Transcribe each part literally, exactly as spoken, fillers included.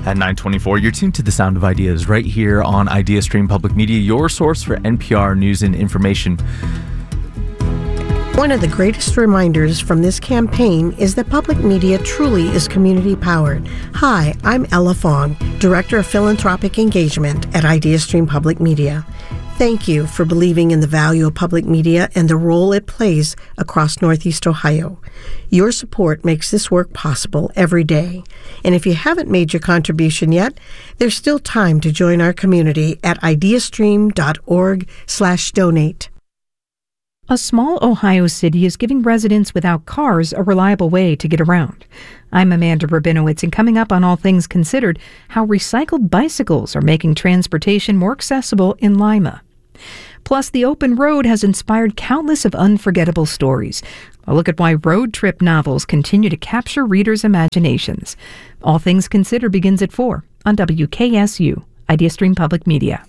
At nine twenty-four, you're tuned to The Sound of Ideas right here on IdeaStream Public Media, your source for N P R news and information. One of the greatest reminders from this campaign is that public media truly is community-powered. Hi, I'm Ella Fong, Director of Philanthropic Engagement at IdeaStream Public Media. Thank you for believing in the value of public media and the role it plays across Northeast Ohio. Your support makes this work possible every day. And if you haven't made your contribution yet, there's still time to join our community at ideastream.org slash donate. A small Ohio city is giving residents without cars a reliable way to get around. I'm Amanda Rabinowitz, and coming up on All Things Considered, how recycled bicycles are making transportation more accessible in Lima. Plus, the open road has inspired countless of unforgettable stories. A look at why road trip novels continue to capture readers' imaginations. All Things Considered begins at four on W K S U, IdeaStream Public Media.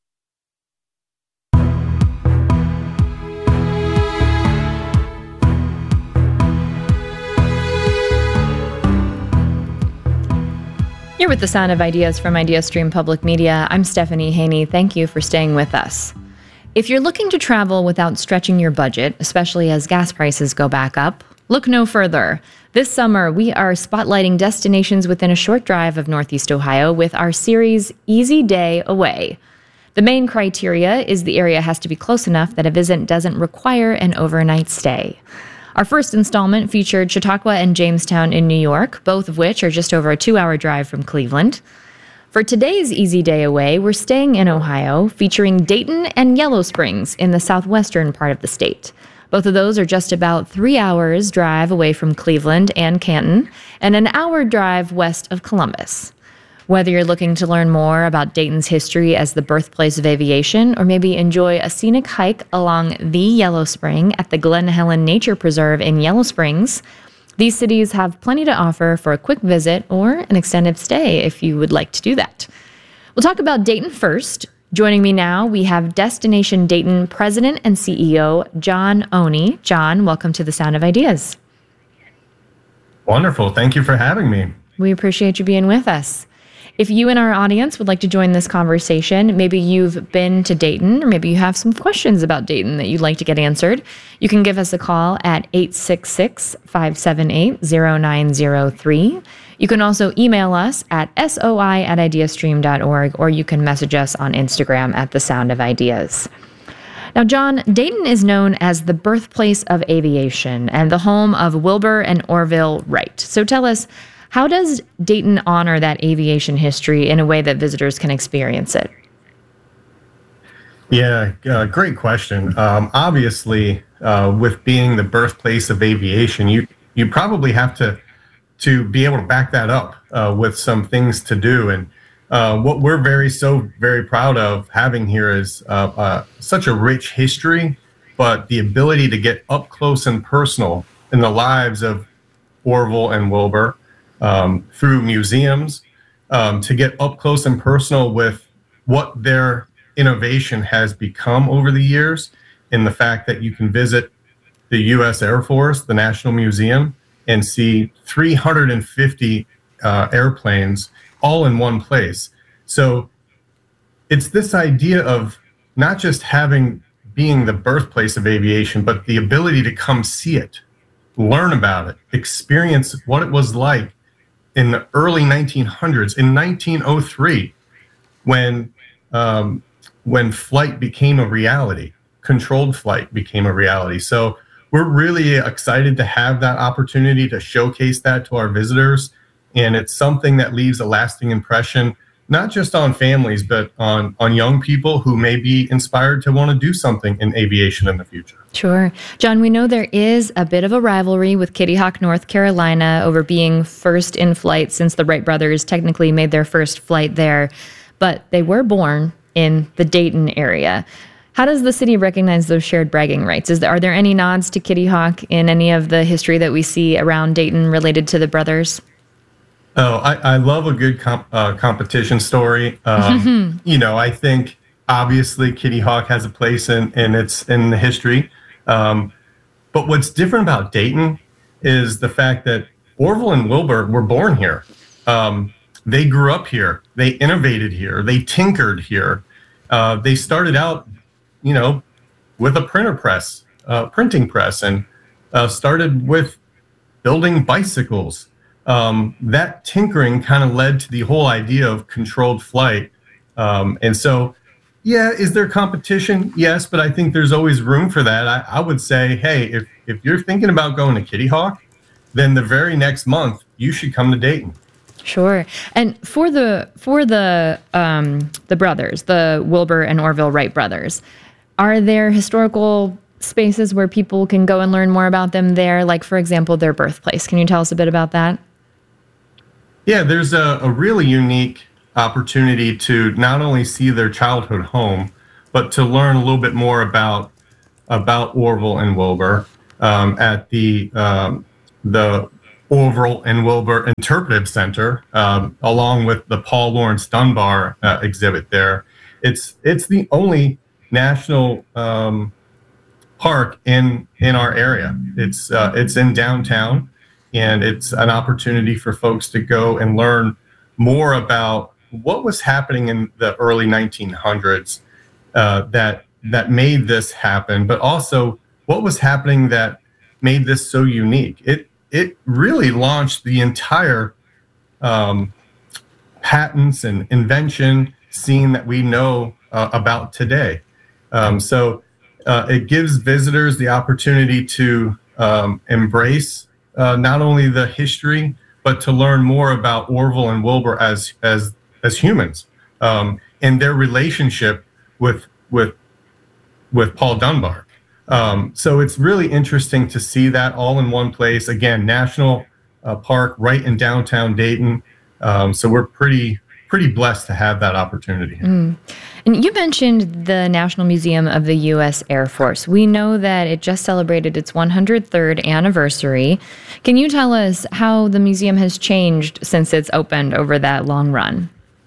You're with The Sound of Ideas from IdeaStream Public Media. I'm Stephanie Haney. Thank you for staying with us. If you're looking to travel without stretching your budget, especially as gas prices go back up, look no further. This summer, we are spotlighting destinations within a short drive of Northeast Ohio with our series Easy Day Away. The main criteria is the area has to be close enough that a visit doesn't require an overnight stay. Our first installment featured Chautauqua and Jamestown in New York, both of which are just over a two-hour drive from Cleveland. For today's Easy Day Away, we're staying in Ohio, featuring Dayton and Yellow Springs in the southwestern part of the state. Both of those are just about three hours drive away from Cleveland and Canton, and an hour drive west of Columbus. Whether you're looking to learn more about Dayton's history as the birthplace of aviation, or maybe enjoy a scenic hike along the Yellow Spring at the Glen Helen Nature Preserve in Yellow Springs, these cities have plenty to offer for a quick visit or an extended stay if you would like to do that. We'll talk about Dayton first. Joining me now, we have Destination Dayton President and C E O, John Oney. John, welcome to The Sound of Ideas. Wonderful. Thank you for having me. We appreciate you being with us. If you and our audience would like to join this conversation, maybe you've been to Dayton, or maybe you have some questions about Dayton that you'd like to get answered, you can give us a call at eight six six, five seven eight, zero nine zero three. You can also email us at soi at ideastream dot org, or you can message us on Instagram at The Sound of Ideas. Now, John, Dayton is known as the birthplace of aviation and the home of Wilbur and Orville Wright. So tell us, how does Dayton honor that aviation history in a way that visitors can experience it? Yeah, uh, great question. Um, obviously, uh, with being the birthplace of aviation, you you probably have to to be able to back that up uh, with some things to do. And uh, what we're very so very proud of having here is uh, uh, such a rich history, but the ability to get up close and personal in the lives of Orville and Wilbur. Um, through museums, um, to get up close and personal with what their innovation has become over the years, in the fact that you can visit the U S Air Force, the National Museum, and see three hundred fifty uh, airplanes all in one place. So it's this idea of not just having being the birthplace of aviation, but the ability to come see it, learn about it, experience what it was like in the early nineteen hundreds, in nineteen oh three, when um, when flight became a reality, controlled flight became a reality. So we're really excited to have that opportunity to showcase that to our visitors, and it's something that leaves a lasting impression, not just on families, but on, on young people who may be inspired to want to do something in aviation in the future. Sure. John, we know there is a bit of a rivalry with Kitty Hawk, North Carolina, over being first in flight, since the Wright brothers technically made their first flight there, but they were born in the Dayton area. How does the city recognize those shared bragging rights? Is there, are there any nods to Kitty Hawk in any of the history that we see around Dayton related to the brothers? Oh, I, I love a good comp, uh, competition story. Um, you know, I think obviously Kitty Hawk has a place in, in its in the history. Um, but what's different about Dayton is the fact that Orville and Wilbur were born here. Um, they grew up here. They innovated here. They tinkered here. Uh, they started out, you know, with a printer press, uh, printing press, and uh, started with building bicycles. Um, that tinkering kind of led to the whole idea of controlled flight. Um, and so, yeah, is there competition? Yes, but I think there's always room for that. I, I would say, hey, if, if you're thinking about going to Kitty Hawk, then the very next month you should come to Dayton. Sure. And for the for the um, the brothers, the Wilbur and Orville Wright brothers, are there historical spaces where people can go and learn more about them there? Like, for example, their birthplace. Can you tell us a bit about that? Yeah, there's a, a really unique opportunity to not only see their childhood home, but to learn a little bit more about about Orville and Wilbur um, at the um, the Orville and Wilbur Interpretive Center, um, along with the Paul Laurence Dunbar uh, exhibit there. It's it's the only national um, park in in our area. It's uh, it's in downtown, and it's an opportunity for folks to go and learn more about what was happening in the early nineteen hundreds uh, that that made this happen, but also what was happening that made this so unique. It it really launched the entire um, patents and invention scene that we know uh, about today. Um, so uh, it gives visitors the opportunity to um, embrace uh, not only the history, but to learn more about Orville and Wilbur as as as humans um, and their relationship with with with Paul Dunbar. Um, so it's really interesting to see that all in one place. Again, national uh, park right in downtown Dayton. Um, so we're pretty pretty blessed to have that opportunity. Mm. And you mentioned the National Museum of the U S Air Force. We know that it just celebrated its one hundred third anniversary. Can you tell us how the museum has changed since it's opened over that long run?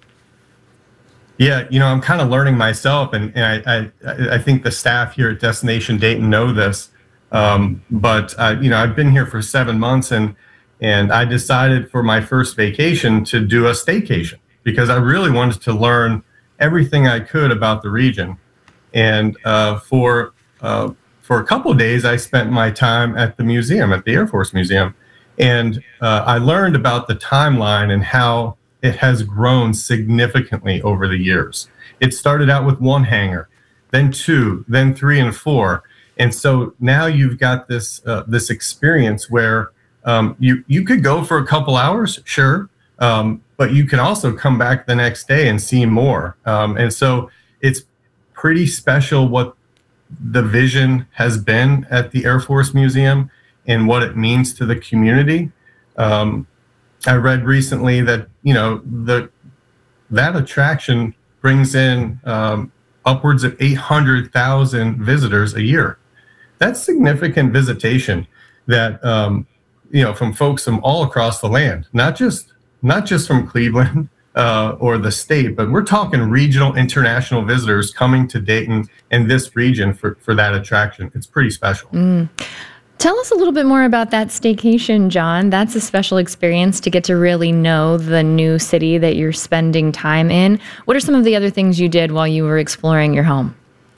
Yeah, you know, I'm kind of learning myself, and, and I, I I think the staff here at Destination Dayton know this. Um, but uh, you know, I've been here for seven months, and and I decided for my first vacation to do a staycation because I really wanted to learn everything I could about the region. And uh, for uh, for a couple of days, I spent my time at the museum, at the Air Force Museum, and uh, I learned about the timeline and how it has grown significantly over the years. It started out with one hangar, then two, then three and four. And so now you've got this uh, this experience where um, you, you could go for a couple hours, sure, um, but you can also come back the next day and see more. Um, and so it's pretty special what the vision has been at the Air Force Museum and what it means to the community. Um, I read recently that, you know, the that attraction brings in um, upwards of eight hundred thousand visitors a year. That's significant visitation that, um, you know, from folks from all across the land, not just not just from Cleveland uh, or the state, but we're talking regional, international visitors coming to Dayton and this region for, for that attraction. It's pretty special. Mm. Tell us a little bit more about that staycation, John. That's a special experience to get to really know the new city that you're spending time in. What are some of the other things you did while you were exploring your home?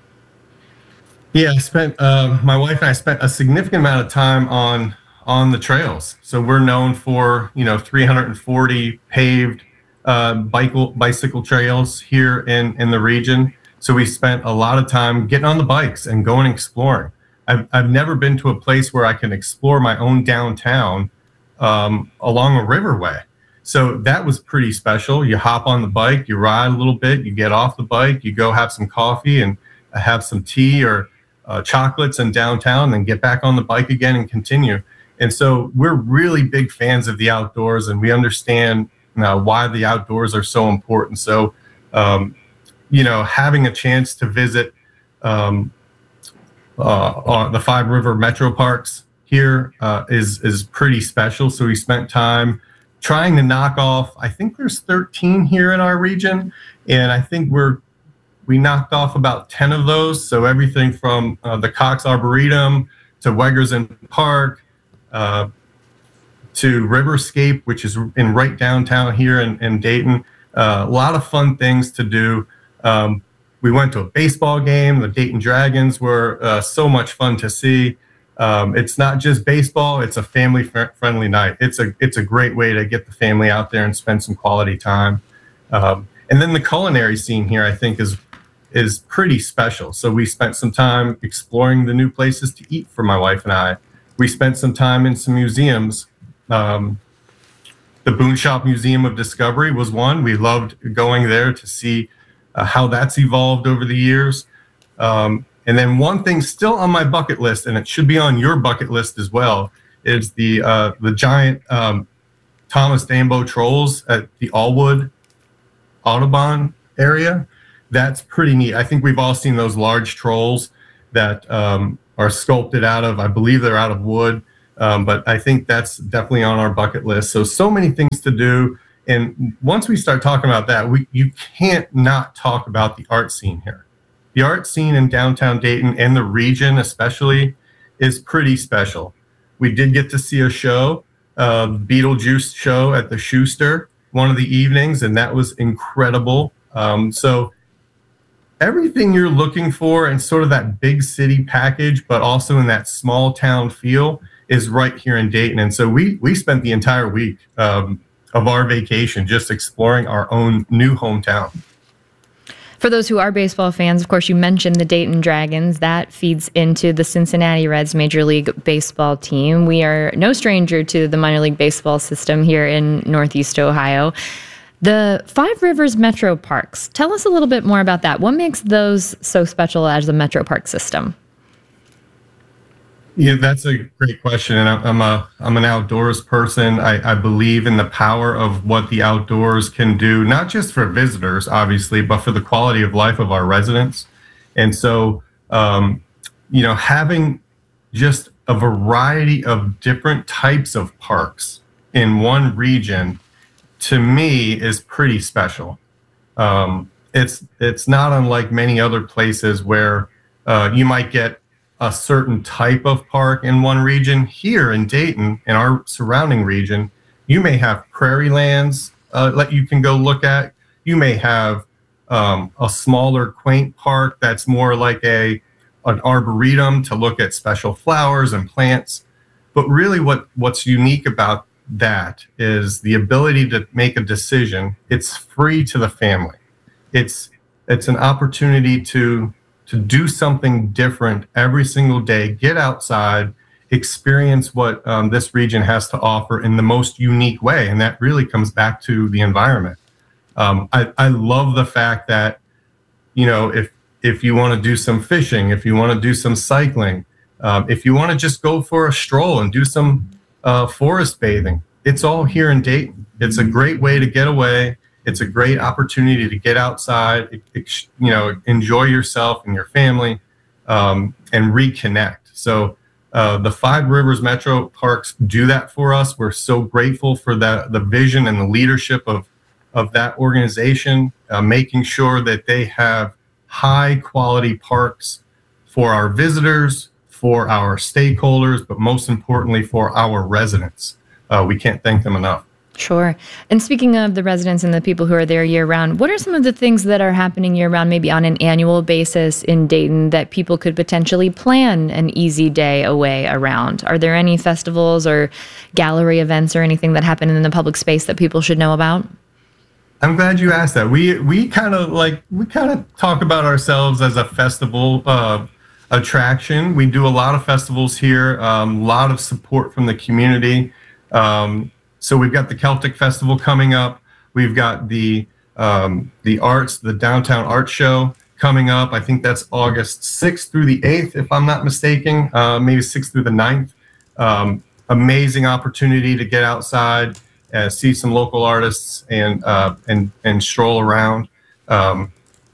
Yeah, I spent, uh, my wife and I spent a significant amount of time on on the trails. So we're known for, you know, three hundred forty paved uh, bicycle, bicycle trails here in, in the region. So we spent a lot of time getting on the bikes and going exploring. I've, I've never been to a place where I can explore my own downtown um, along a riverway. So that was pretty special. You hop on the bike, you ride a little bit, you get off the bike, you go have some coffee and have some tea or uh, chocolates in downtown, then get back on the bike again and continue. And so we're really big fans of the outdoors, and we understand uh, why the outdoors are so important. So, um, you know, having a chance to visit um, Uh, uh, the Five River Metro Parks here uh, is is pretty special. So we spent time trying to knock off. I think there's thirteen here in our region, and I think we're we knocked off about ten of those. So everything from uh, the Cox Arboretum to Wegersend Park uh, to Riverscape, which is in right downtown here in, in Dayton. Uh, a lot of fun things to do. Um, we went to a baseball game. The Dayton Dragons were uh, so much fun to see. Um, it's not just baseball; it's a family-friendly night. It's a it's a great way to get the family out there and spend some quality time. Um, and then the culinary scene here, I think, is is pretty special. So we spent some time exploring the new places to eat for my wife and I. We spent some time in some museums. Um, the Boone Shop Museum of Discovery was one. We loved going there to see uh, how that's evolved over the years. Um, And then one thing still on my bucket list, and it should be on your bucket list as well, is the uh, the giant um, Thomas Dambo trolls at the Allwood Audubon area. That's pretty neat. I think we've all seen those large trolls that um, are sculpted out of, I believe they're out of wood, um, but I think that's definitely on our bucket list. So, so many things to do. And once we start talking about that, we you can't not talk about the art scene here. The art scene in downtown Dayton and the region especially is pretty special. We did get to see a show, uh, Beetlejuice show at the Schuster one of the evenings, and that was incredible. Um, so everything you're looking for in sort of that big city package, but also in that small town feel, is right here in Dayton. And so we we spent the entire week um, of our vacation just exploring our own new hometown. For those who are baseball fans, of course, you mentioned the Dayton Dragons. That feeds into the Cincinnati Reds Major League Baseball team. We are no stranger to the minor league baseball system here in Northeast Ohio. The Five Rivers Metro Parks, tell us a little bit more about that. What makes those so special as a Metro Park system? Yeah, that's a great question. And I'm a I'm an outdoors person. I, I believe in the power of what the outdoors can do, not just for visitors, obviously, but for the quality of life of our residents. And so, um, you know, having just a variety of different types of parks in one region, to me, is pretty special. Um, it's it's not unlike many other places where uh, you might get a certain type of park in one region. Here in Dayton, in our surrounding region, you may have prairie lands uh, that you can go look at. You may have um, a smaller, quaint park that's more like a an arboretum to look at special flowers and plants. But really what, what's unique about that is the ability to make a decision. It's free to the family. It's it's an opportunity to to do something different every single day, get outside, experience what um, this region has to offer in the most unique way. And that really comes back to the environment. Um, I, I love the fact that, you know, if, if you want to do some fishing, if you want to do some cycling, um, if you want to just go for a stroll and do some uh, forest bathing, it's all here in Dayton. It's a great way to get away. It's a great opportunity to get outside, you know, enjoy yourself and your family, um, and reconnect. So uh, the Five Rivers Metro Parks do that for us. We're so grateful for the, the vision and the leadership of, of that organization, uh, making sure that they have high quality parks for our visitors, for our stakeholders, but most importantly for our residents. Uh, we can't thank them enough. Sure. And speaking of the residents and the people who are there year round, what are some of the things that are happening year round, maybe on an annual basis in Dayton, that people could potentially plan an easy day away around? Are there any festivals or gallery events or anything that happen in the public space that people should know about? I'm glad you asked that. We we kind of like we kind of talk about ourselves as a festival uh, attraction. We do a lot of festivals here, a um, lot of support from the community. Um, So we've got the Celtic Festival coming up. We've got the um, the arts, the Downtown Art Show coming up. I think that's August sixth through the eighth, if I'm not mistaken, uh, maybe sixth through the ninth. Um, amazing opportunity to get outside, uh, see some local artists, and uh, and and stroll around. Um,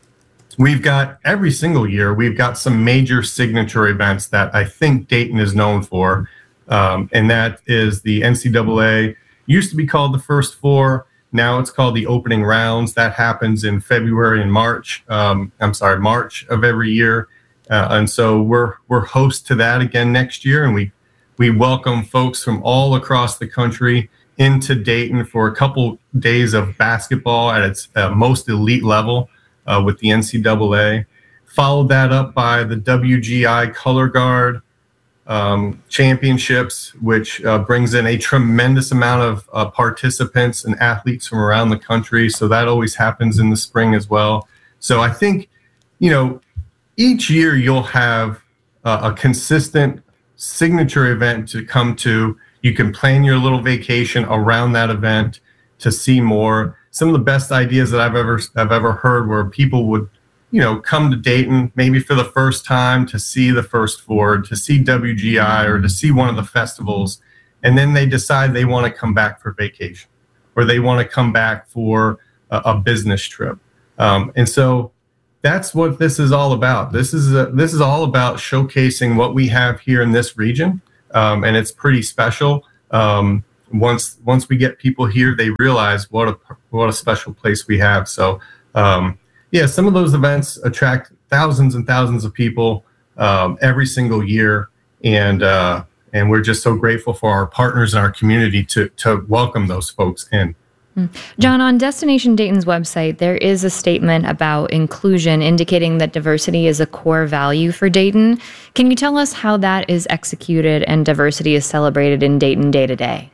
we've got every single year, we've got some major signature events that I think Dayton is known for, um, and that is the N C double A. Used to be called the First Four. Now it's called the Opening Rounds. That happens in February and March. Um, I'm sorry, March of every year. Uh, and so we're we're host to that again next year. And we we welcome folks from all across the country into Dayton for a couple days of basketball at its uh, most elite level uh, with the N C double A. Followed that up by the W G I Color Guard um, Championships, which uh, brings in a tremendous amount of uh, participants and athletes from around the country. So that always happens in the spring as well. So I think, you know, each year you'll have uh, a consistent signature event to come to. You can plan your little vacation around that event to see more. Some of the best ideas that I've ever I've ever heard where people would, you know, come to Dayton maybe for the first time to see the First Ford, to see W G I, or to see one of the festivals, and then they decide they want to come back for vacation, or they want to come back for a, a business trip. Um, and so that's what this is all about. This is a, this is all about showcasing what we have here in this region, um, and it's pretty special. Um, once once we get people here, they realize what a what a special place we have. So. Um, Yeah, some of those events attract thousands and thousands of people um, every single year, and uh, and we're just so grateful for our partners and our community to to welcome those folks in. John, on Destination Dayton's website, there is a statement about inclusion indicating that diversity is a core value for Dayton. Can you tell us how that is executed and diversity is celebrated in Dayton day to day?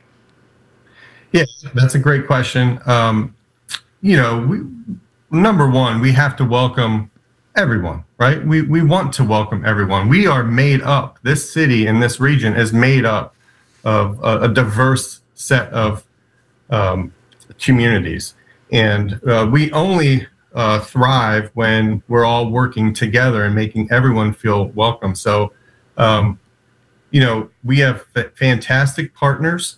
Yeah, that's a great question. Um, you know, we. Number one, we have to welcome everyone, right? We we want to welcome everyone. We are made up. This city and this region is made up of a, a diverse set of um, communities, and uh, we only uh, thrive when we're all working together and making everyone feel welcome. So, um, you know, we have f- fantastic partners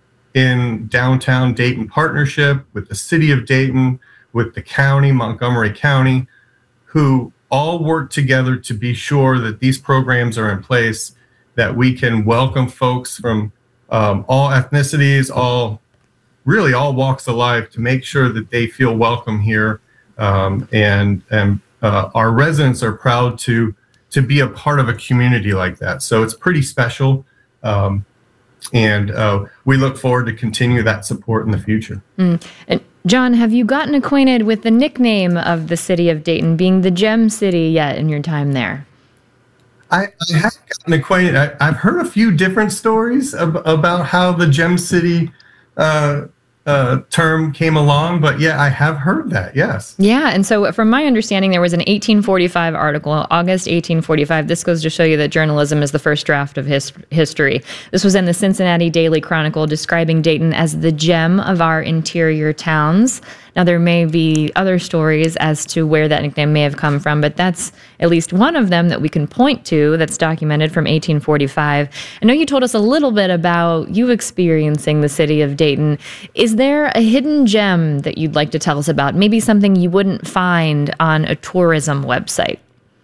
in downtown Dayton partnership with the city of Dayton, with the county, Montgomery County, who all work together to be sure that these programs are in place, that we can welcome folks from um, all ethnicities, all really all walks of life, to make sure that they feel welcome here. Um, and and uh, our residents are proud to to be a part of a community like that. So it's pretty special. Um, and uh, we look forward to continue that support in the future. Mm. And John, have you gotten acquainted with the nickname of the city of Dayton being the Gem City yet in your time there? I, I have gotten acquainted. I, I've heard a few different stories ab- about how the Gem City uh, uh, term came along, but yeah, I have heard that, yes. Yeah, and so from my understanding, there was an eighteen forty-five article, August eighteen forty-five. This goes to show you that journalism is the first draft of his- history. This was in the Cincinnati Daily Chronicle, describing Dayton as the gem of our interior towns. Now, there may be other stories as to where that nickname may have come from, but that's at least one of them that we can point to that's documented from eighteen forty-five. I know you told us a little bit about you experiencing the city of Dayton. Is there a hidden gem that you'd like to tell us about? Maybe something you wouldn't find on a tourism website?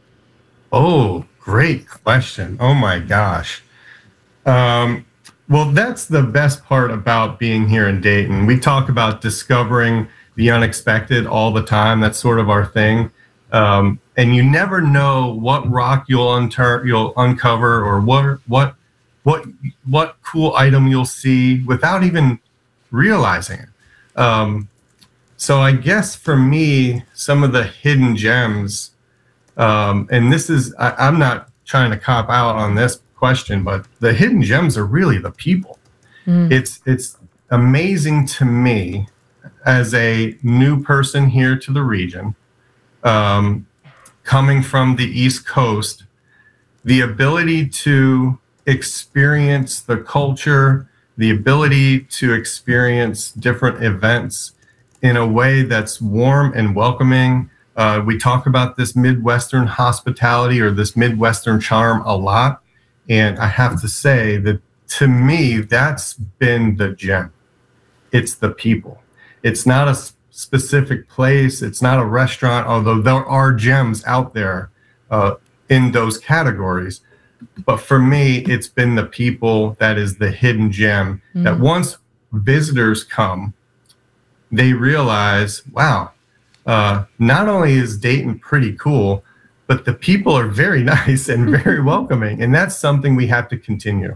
Oh, great question. Oh, my gosh. Um, well, that's the best part about being here in Dayton. We talk about discovering the unexpected all the time. That's sort of our thing. Um, and you never know what rock you'll unter- you'll uncover, or what what what what cool item you'll see without even realizing it. Um, so I guess for me, some of the hidden gems, um, and this is I, I'm not trying to cop out on this question, but the hidden gems are really the people. Mm. It's it's amazing to me, as a new person here to the region, um, coming from the East Coast, the ability to experience the culture, the ability to experience different events in a way that's warm and welcoming. Uh, we talk about this Midwestern hospitality or this Midwestern charm a lot. And I have to say that, to me, that's been the gem. It's the people. It's not a specific place. It's not a restaurant, although there are gems out there uh, in those categories. But for me, it's been the people that is the hidden gem, mm-hmm. that once visitors come, they realize, wow, uh, not only is Dayton pretty cool, but the people are very nice and very welcoming. And that's something we have to continue.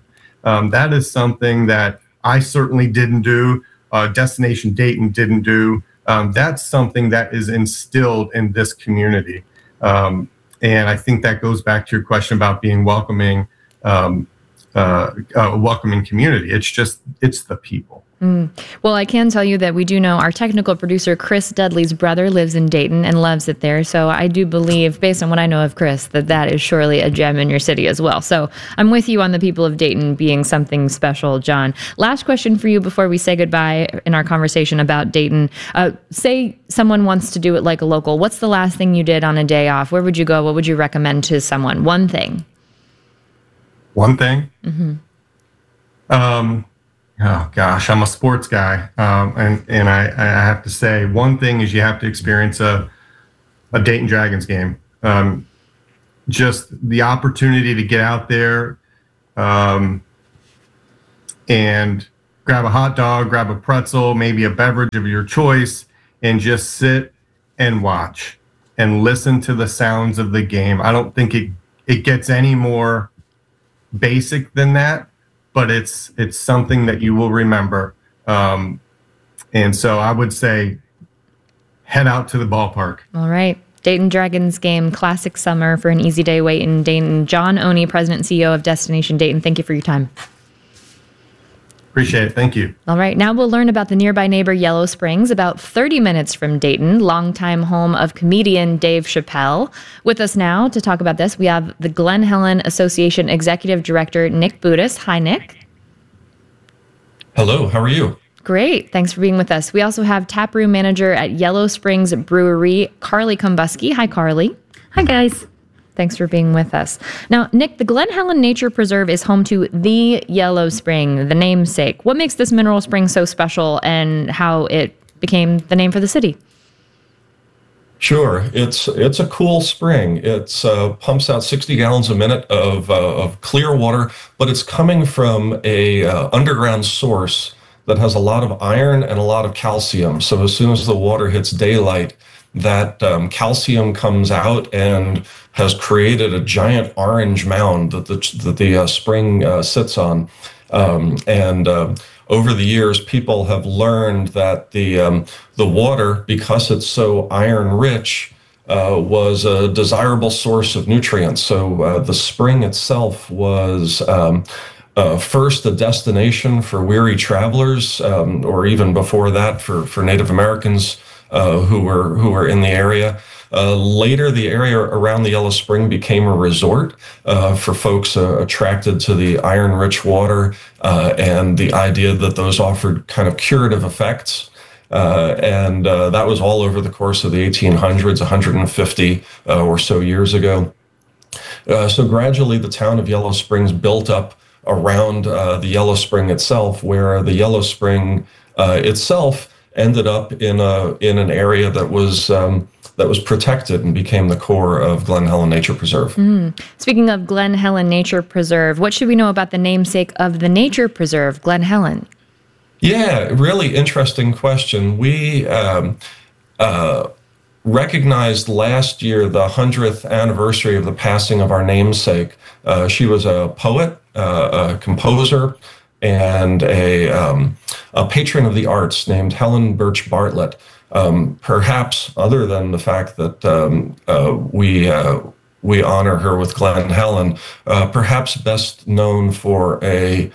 Um, that is something that I certainly didn't do. Uh, Destination Dayton didn't do. Um, that's something that is instilled in this community. Um, and I think that goes back to your question about being welcoming, um, uh, a welcoming community. It's just, it's the people. Mm. Well, I can tell you that we do know our technical producer, Chris Dudley's brother, lives in Dayton and loves it there. So I do believe, based on what I know of Chris, that that is surely a gem in your city as well. So I'm with you on the people of Dayton being something special, John. Last question for you before we say goodbye in our conversation about Dayton. Uh, say someone wants to do it like a local. What's the last thing you did on a day off? Where would you go? What would you recommend to someone? One thing. One thing? Mm-hmm. Um... Oh gosh, I'm a sports guy, um, and and I, I have to say one thing is you have to experience a a Dayton Dragons game. Um, just the opportunity to get out there um, and grab a hot dog, grab a pretzel, maybe a beverage of your choice, and just sit and watch and listen to the sounds of the game. I don't think it it gets any more basic than that. But it's it's something that you will remember. Um, and so I would say head out to the ballpark. All right. Dayton Dragons game, classic summer for an easy day wait in Dayton. John Oney, President and C E O of Destination Dayton, thank you for your time. Appreciate it. Thank you. All right. Now we'll learn about the nearby neighbor Yellow Springs, about thirty minutes from Dayton, longtime home of comedian Dave Chappelle. With us now to talk about this, we have the Glen Helen Association Executive Director, Nick Budis. Hi, Nick. Hello. How are you? Great. Thanks for being with us. We also have taproom manager at Yellow Springs Brewery, Carly Kumbuski. Hi, Carly. Hi, guys. Thanks for being with us. Now, Nick, the Glen Helen Nature Preserve is home to the Yellow Spring, the namesake. What makes this mineral spring so special and how it became the name for the city? Sure. It's it's a cool spring. It uh, pumps out sixty gallons a minute of, uh, of clear water, but it's coming from a uh, underground source that has a lot of iron and a lot of calcium. So as soon as the water hits daylight, that um, calcium comes out and has created a giant orange mound that the, that the uh, spring uh, sits on. Um, and uh, over the years, people have learned that the um, the water, because it's so iron rich, uh, was a desirable source of nutrients. So uh, the spring itself was um, uh, first a destination for weary travelers, um, or even before that for, for Native Americans uh, who were who were in the area. Uh, later, the area around the Yellow Spring became a resort uh, for folks uh, attracted to the iron-rich water uh, and the idea that those offered kind of curative effects. Uh, and uh, that was all over the course of the eighteen hundreds, one hundred fifty uh, or so years ago. Uh, so gradually, the town of Yellow Springs built up around uh, the Yellow Spring itself, where the Yellow Spring uh, itself ended up in a in an area that was um, that was protected and became the core of Glen Helen Nature Preserve. Mm. Speaking of Glen Helen Nature Preserve, what should we know about the namesake of the Nature Preserve, Glen Helen? Yeah, really interesting question. We um, uh, recognized last year the hundredth anniversary of the passing of our namesake. Uh, she was a poet, uh, a composer, and a, um, a patron of the arts named Helen Birch Bartlett. Um, perhaps other than the fact that um, uh, we uh, we honor her with Glen Helen, uh, perhaps best known for a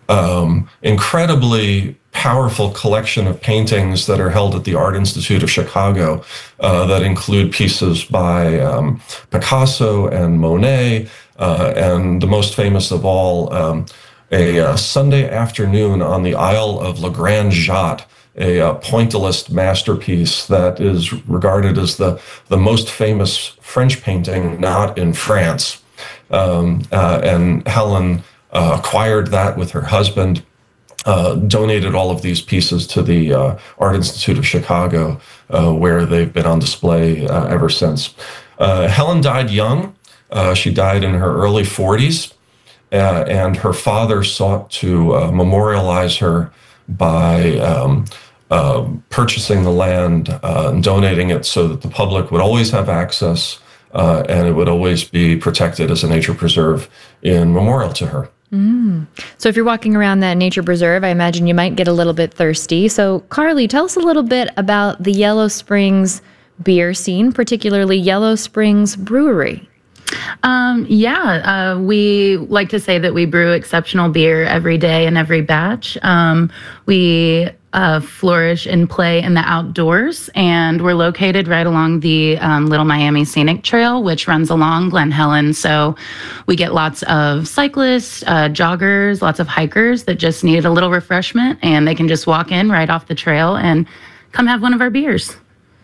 um, incredibly powerful collection of paintings that are held at the Art Institute of Chicago uh, that include pieces by um, Picasso and Monet, uh, and the most famous of all, um, a, a Sunday afternoon on the Isle of La Grande Jatte, a, a pointillist masterpiece that is regarded as the, the most famous French painting not in France. Um, uh, and Helen uh, acquired that with her husband, uh, donated all of these pieces to the uh, Art Institute of Chicago, uh, where they've been on display uh, ever since. Uh, Helen died young. Uh, she died in her early forties, uh, and her father sought to uh, memorialize her by um, uh, purchasing the land uh, and donating it so that the public would always have access uh, and it would always be protected as a nature preserve in memorial to her. Mm. So if you're walking around that nature preserve, I imagine you might get a little bit thirsty. So Carly, tell us a little bit about the Yellow Springs beer scene, particularly Yellow Springs Brewery. Um, yeah, uh, we like to say that we brew exceptional beer every day and every batch. Um, we uh, flourish and play in the outdoors, and we're located right along the um, Little Miami Scenic Trail, which runs along Glen Helen. So we get lots of cyclists, uh, joggers, lots of hikers that just need a little refreshment, and they can just walk in right off the trail and come have one of our beers.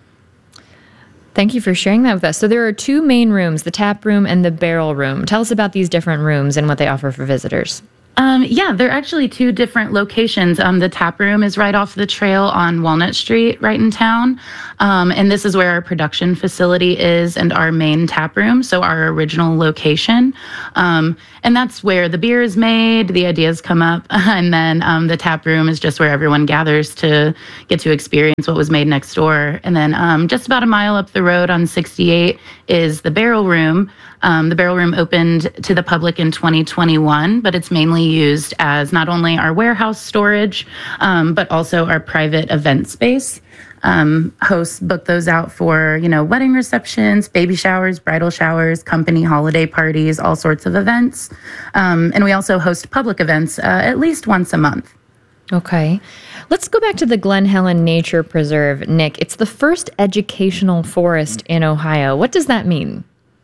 Thank you for sharing that with us. So there are two main rooms, the tap room and the barrel room. Tell us about these different rooms and what they offer for visitors. Um, yeah, they're actually two different locations. Um, the tap room is right off the trail on Walnut Street, right in town. Um, and this is where our production facility is and our main tap room, so our original location. Um, and that's where the beer is made, the ideas come up, and then um, the tap room is just where everyone gathers to get to experience what was made next door. And then um, just about a mile up the road on sixty-eight is the barrel room. Um, the barrel room opened to the public in twenty twenty-one, but it's mainly used as not only our warehouse storage, um, but also our private event space. Um, hosts book those out for, you know, wedding receptions, baby showers, bridal showers, company holiday parties, all sorts of events. Um, and we also host public events uh, at least once a month. Okay. Let's go back to the Glen Helen Nature Preserve, Nick. It's the first educational forest in Ohio. What does that mean?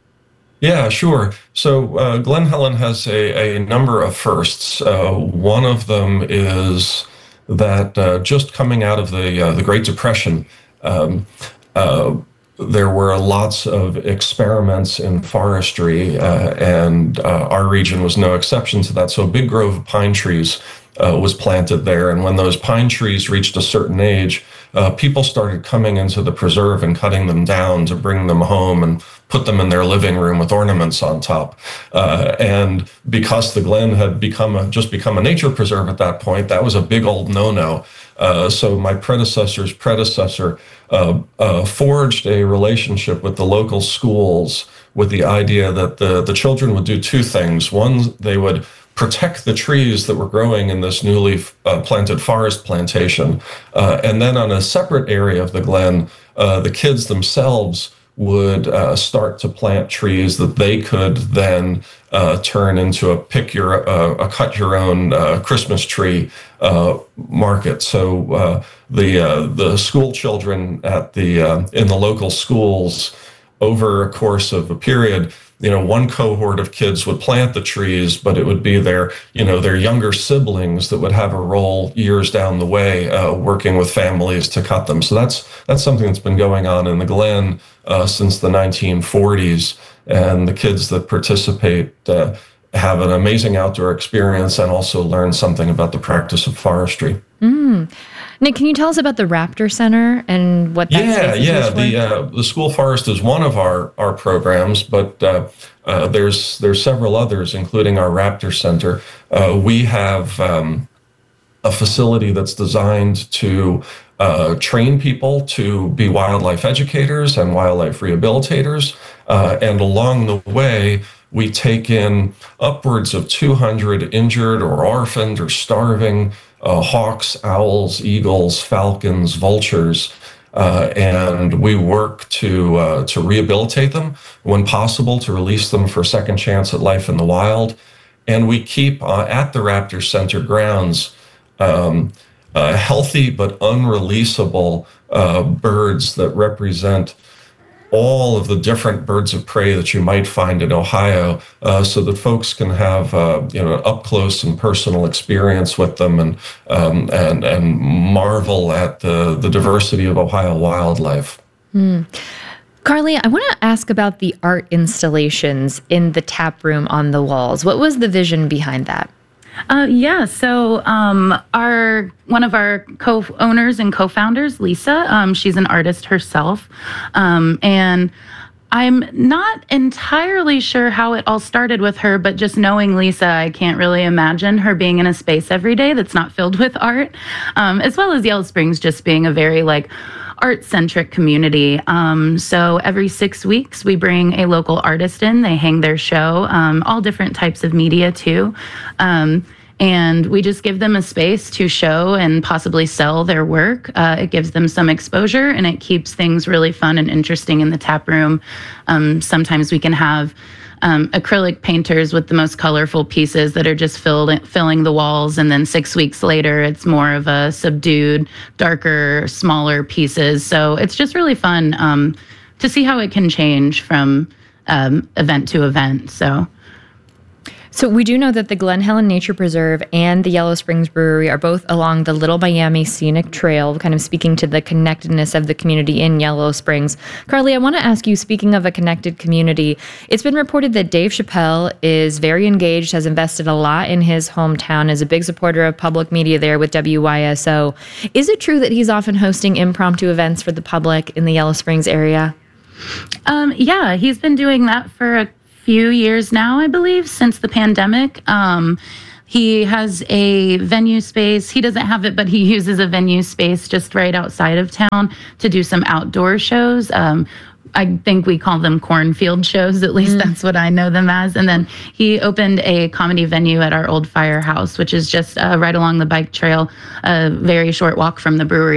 Yeah, sure. So uh, Glen Helen has a, a number of firsts. Uh, one of them is that uh, just coming out of the uh, the Great Depression, um, uh, there were lots of experiments in forestry, uh, and uh, our region was no exception to that. So a big grove of pine trees uh, was planted there, and when those pine trees reached a certain age, uh, people started coming into the preserve and cutting them down to bring them home and put them in their living room with ornaments on top. Uh, and because the Glen had become a, just become a nature preserve at that point, that was a big old no-no. Uh, so my predecessor's predecessor uh, uh, forged a relationship with the local schools with the idea that the, the children would do two things. One, they would protect the trees that were growing in this newly uh, planted forest plantation. Uh, and then on a separate area of the Glen, uh, the kids themselves would uh, start to plant trees that they could then uh, turn into a pick your, uh, a cut your own uh, Christmas tree uh, market. So uh, the uh, the school children at the uh, in the local schools, over a course of a period, you know, one cohort of kids would plant the trees, but it would be their, you know, their younger siblings that would have a role years down the way, uh, working with families to cut them. So that's that's something that's been going on in the Glen uh, since the nineteen forties, and the kids that participate uh, have an amazing outdoor experience and also learn something about the practice of forestry. Mm. Nick, can you tell us about the Raptor Center and what that yeah, space is yeah. used for? The uh, the school forest is one of our our programs, but uh, uh, there's there's several others, including our Raptor Center. Uh, we have um, a facility that's designed to uh, train people to be wildlife educators and wildlife rehabilitators, uh, and along the way, we take in upwards of two hundred injured or orphaned or starving uh, hawks, owls, eagles, falcons, vultures, uh, and we work to uh, to rehabilitate them when possible, to release them for a second chance at life in the wild. And we keep uh, at the Raptor Center grounds um, uh, healthy but unreleasable uh, birds that represent all of the different birds of prey that you might find in Ohio, uh, so that folks can have uh, you know, up close and personal experience with them, and um, and and marvel at the the diversity of Ohio wildlife. Mm. Carly, I want to ask about the art installations in the tap room on the walls. What was the vision behind that? Uh, yeah, so um, our one of our co-owners and co-founders, Lisa, um, she's an artist herself, um, and I'm not entirely sure how it all started with her, but just knowing Lisa, I can't really imagine her being in a space every day that's not filled with art, um, as well as Yellow Springs just being a very like art-centric community. Um, so every six weeks, we bring a local artist in. They hang their show, um, all different types of media too. Um, and we just give them a space to show and possibly sell their work. Uh, it gives them some exposure, and it keeps things really fun and interesting in the tap room. Um, sometimes we can have um, acrylic painters with the most colorful pieces that are just filled, filling the walls, and then six weeks later, it's more of a subdued, darker, smaller pieces. So it's just really fun um, to see how it can change from um, event to event. So. So we do know that the Glen Helen Nature Preserve and the Yellow Springs Brewery are both along the Little Miami Scenic Trail, kind of speaking to the connectedness of the community in Yellow Springs. Carly, I want to ask you, speaking of a connected community, it's been reported that Dave Chappelle is very engaged, has invested a lot in his hometown, is a big supporter of public media there with W Y S O. Is it true that he's often hosting impromptu events for the public in the Yellow Springs area? Um, yeah, he's been doing that for a few years now, I believe, since the pandemic. Um, he has a venue space. He doesn't have it, but he uses a venue space just right outside of town to do some outdoor shows. Um, I think we call them cornfield shows, at least mm. that's what I know them as. And then he opened a comedy venue at our old firehouse, which is just uh, right along the bike trail, a very short walk from the brewery.